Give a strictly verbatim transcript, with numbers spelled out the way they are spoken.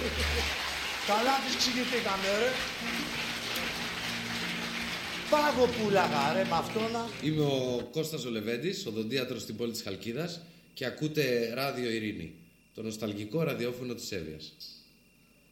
Καλά τις ξηγηθήκαμε, ρε. Πάγο πουλάγα, ρε, μ' αυτόνα. Είμαι ο Κώστας ο Λεβέντης, οδοντίατρος στην πόλη της Χαλκίδας και ακούτε Ράδιο Ειρήνη, το νοσταλγικό ραδιόφωνο της Εύβοιας.